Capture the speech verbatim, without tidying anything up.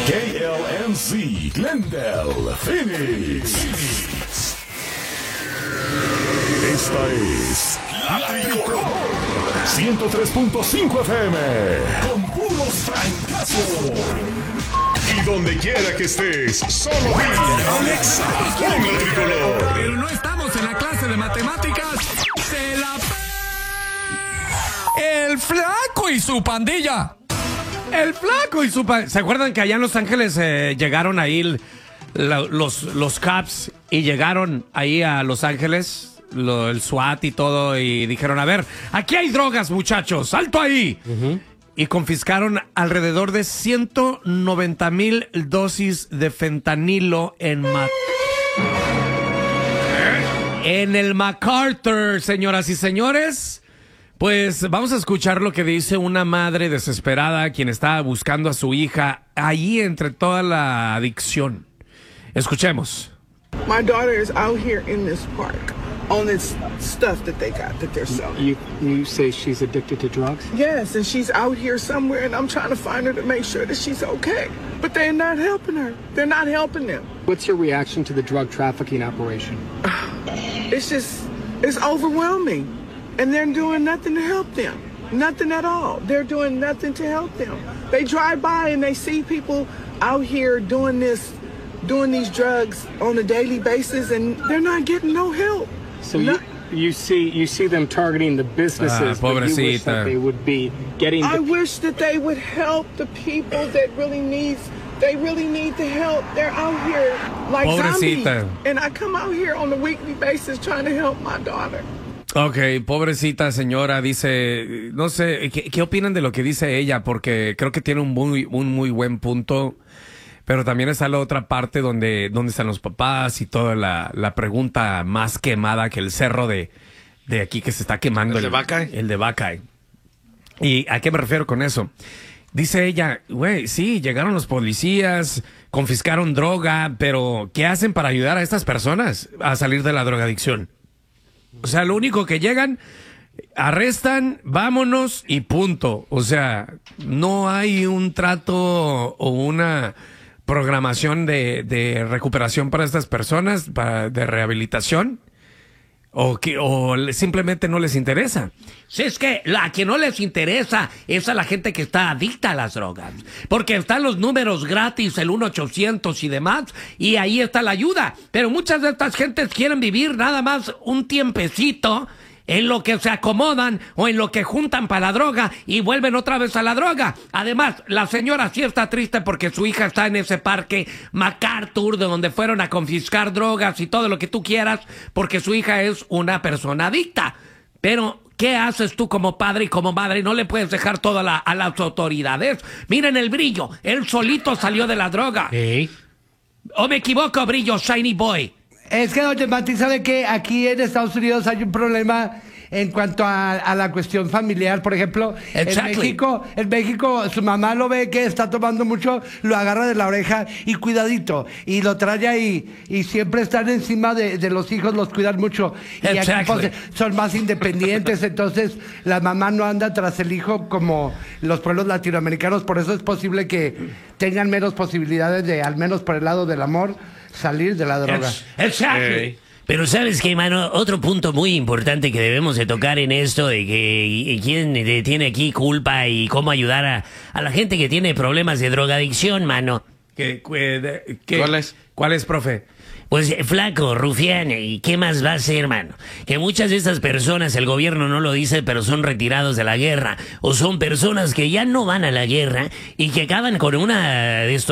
K L M C, Glendale, Phoenix. Esta es La Tricolor ciento tres punto cinco F M con puros francazos. Y donde quiera que estés, solo di Alexa, pon La Tricolor. Pero no estamos en la clase de matemáticas. ¡Se la p... El Flaco y su pandilla! El Flaco y su pandilla. ¿Se acuerdan que allá en Los Ángeles eh, llegaron ahí el, la, los, los cops y llegaron ahí a Los Ángeles? Lo, el SWAT y todo, y dijeron, a ver, aquí hay drogas, muchachos, ¡alto ahí! Uh-huh. Y confiscaron alrededor de ciento noventa mil dosis de fentanilo en Ma- en el MacArthur, señoras y señores. Pues vamos a escuchar lo que dice una madre desesperada quien está buscando a su hija ahí entre toda la adicción. Escuchemos. My daughter is out here in this park on this stuff that they got that they're selling. You you say she's addicted to drugs? Yes, and she's out here somewhere, and I'm trying to find her to make sure that she's okay. But they're not helping her. They're not helping them. What's your reaction to the drug trafficking operation? It's just, it's overwhelming. And they're doing nothing to help them. Nothing at all. They're doing nothing to help them. They drive by and they see people out here doing this, doing these drugs on a daily basis, and they're not getting no help. So you, you see you see them targeting the businesses, ah, but you wish that they would be getting the... I wish that they would help the people that really needs, they really need the help. They're out here like pobrecita. Zombies. And I come out here on a weekly basis trying to help my daughter. Ok, pobrecita señora, dice, no sé, ¿qué, qué opinan de lo que dice ella? Porque creo que tiene un muy, un muy buen punto. Pero también está la otra parte donde, donde están los papás y toda la, la pregunta más quemada que el cerro de, de aquí que se está quemando. ¿El, el de Buckeye? El de Buckeye. ¿Y a qué me refiero con eso? Dice ella, güey, sí, llegaron los policías, confiscaron droga, pero ¿qué hacen para ayudar a estas personas a salir de la drogadicción? O sea, lo único que llegan, arrestan, vámonos y punto. O sea, no hay un trato o una programación de, de recuperación para estas personas, para, de rehabilitación, o que o simplemente no les interesa. Si es que la que no les interesa es a la gente que está adicta a las drogas, porque están los números gratis, el uno ochocientos y demás, y ahí está la ayuda. Pero muchas de estas gentes quieren vivir nada más un tiempecito en lo que se acomodan o en lo que juntan para la droga y vuelven otra vez a la droga. Además, la señora sí está triste porque su hija está en ese parque MacArthur, de donde fueron a confiscar drogas y todo lo que tú quieras, porque su hija es una persona adicta. Pero ¿qué haces tú como padre y como madre? No le puedes dejar todo a, la, a las autoridades. Miren el Brillo, él solito salió de la droga. ¿Eh? ¿O me equivoco, Brillo, Shiny Boy? Es que, doña Mati, ¿sabe que aquí en Estados Unidos hay un problema en cuanto a, a la cuestión familiar? Por ejemplo, exactly. en México, en México su mamá lo ve que está tomando mucho, lo agarra de la oreja y cuidadito, y lo trae ahí, y siempre están encima de, de los hijos, los cuidan mucho. Y exactly. aquí pues, son más independientes, entonces la mamá no anda tras el hijo como los pueblos latinoamericanos, por eso es posible que tengan menos posibilidades de, al menos por el lado del amor, salir de la droga. Exacto. Hey. Pero ¿sabes qué, mano? Otro punto muy importante que debemos de tocar en esto de que y, quién de, tiene aquí culpa y cómo ayudar a, a la gente que tiene problemas de drogadicción, mano. ¿Qué, qué, qué, ¿Cuál es? ¿Cuál es, profe? Pues Flaco, Rufián, ¿y qué más va a hacer, mano? Que muchas de estas personas, el gobierno no lo dice, pero son retirados de la guerra, o son personas que ya no van a la guerra y que acaban con una de estos